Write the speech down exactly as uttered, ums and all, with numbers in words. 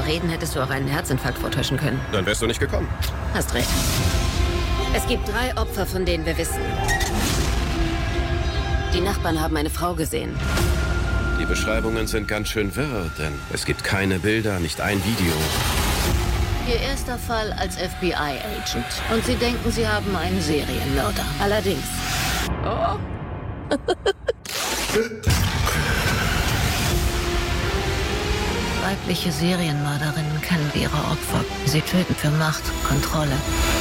reden, hättest du auch einen Herzinfarkt vortäuschen können. Dann wärst du nicht gekommen. Hast recht. Es gibt drei Opfer, von denen wir wissen. Die Nachbarn haben eine Frau gesehen. Die Beschreibungen sind ganz schön wirr, denn es gibt keine Bilder, nicht ein Video. Ihr erster Fall als F B I-Agent. Und Sie denken, Sie haben einen Serienmörder. Allerdings. Oh. Weibliche Serienmörderinnen kennen ihre Opfer. Sie töten für Macht, Kontrolle